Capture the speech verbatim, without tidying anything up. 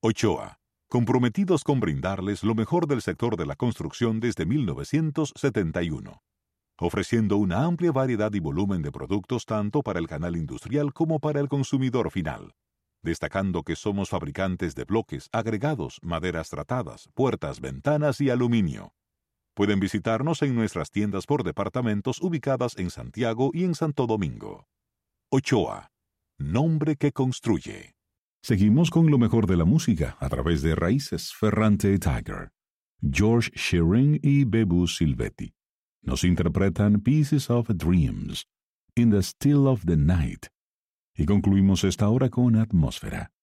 Ochoa, comprometidos con brindarles lo mejor del sector de la construcción desde mil novecientos setenta y uno, ofreciendo una amplia variedad y volumen de productos tanto para el canal industrial como para el consumidor final, destacando que somos fabricantes de bloques, agregados, maderas tratadas, puertas, ventanas y aluminio. Pueden visitarnos en nuestras tiendas por departamentos ubicadas en Santiago y en Santo Domingo. Ochoa, nombre que construye. Seguimos con lo mejor de la música a través de Raíces Ferrante Tiger, George Shearing y Bebu Silvetti. Nos interpretan Pieces of Dreams, In the Still of the Night. Y concluimos esta hora con Atmósfera.